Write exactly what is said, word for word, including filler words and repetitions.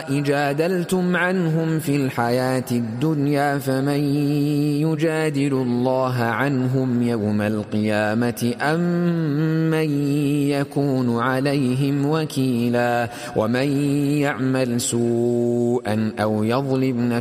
جادلتم عنهم في الحياة الدنيا فمن يجادل الله عنهم يوم القيامة أم من يكون عليهم وكيلا ومن يعمل سوءا أو يظلم نفسه